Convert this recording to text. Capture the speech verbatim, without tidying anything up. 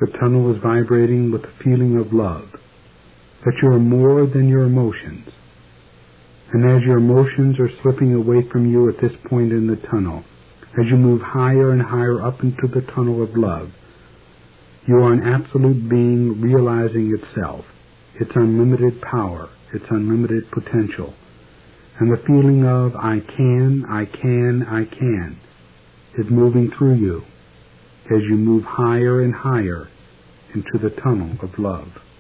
The tunnel is vibrating with the feeling of love, that you are more than your emotions. And as your emotions are slipping away from you at this point in the tunnel, as you move higher and higher up into the tunnel of love, you are an absolute being realizing itself, its unlimited power, its unlimited potential. And the feeling of I can, I can, I can is moving through you as you move higher and higher into the tunnel of love.